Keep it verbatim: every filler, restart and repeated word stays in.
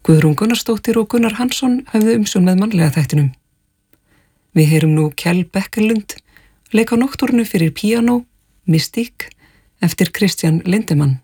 Guðrún Gunnarsdóttir og Gunnar Hansson höfðu umsjón með mannlega þættinum. Við heyrum nú Kjell Bekkelund leika noktúrnu fyrir píanó, Mystique, eftir Christian Lindemann.